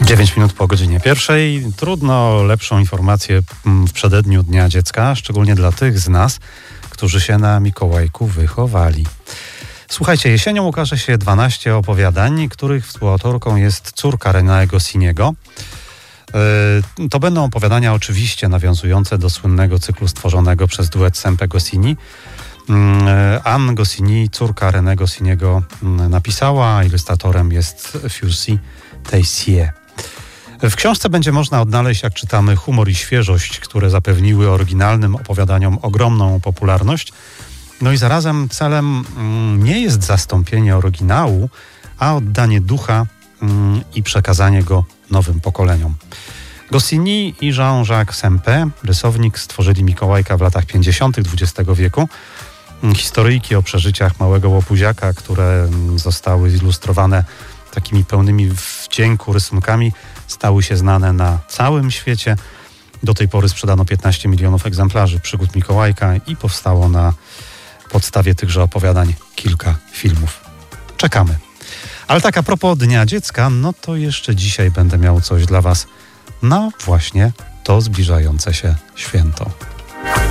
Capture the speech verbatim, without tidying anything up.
dziewięć minut po godzinie pierwszej. Trudno o lepszą informację w przededniu Dnia Dziecka, szczególnie dla tych z nas, którzy się na Mikołajku wychowali. Słuchajcie, jesienią ukaże się dwanaście opowiadań, których współautorką jest córka Reného Goscinny'ego. Yy, to będą opowiadania oczywiście nawiązujące do słynnego cyklu stworzonego przez duet Sempe-Goscinny. Yy, Anne Goscinny, córka Reného Goscinny'ego, yy, napisała, a ilustratorem jest Furcy Teissier. W książce będzie można odnaleźć, jak czytamy, humor i świeżość, które zapewniły oryginalnym opowiadaniom ogromną popularność. No i zarazem celem mm, nie jest zastąpienie oryginału, a oddanie ducha mm, i przekazanie go nowym pokoleniom. Goscinny i Jean-Jacques Sempe, rysownik, stworzyli Mikołajka w latach pięćdziesiątych dwudziestego wieku. Historyjki o przeżyciach małego łobuziaka, które zostały zilustrowane takimi pełnymi wdzięku rysunkami, stały się znane na całym świecie. Do tej pory sprzedano piętnaście milionów egzemplarzy przygód Mikołajka i powstało na podstawie tychże opowiadań kilka filmów. Czekamy. Ale tak a propos Dnia Dziecka, no to jeszcze dzisiaj będę miał coś dla Was na właśnie to zbliżające się święto.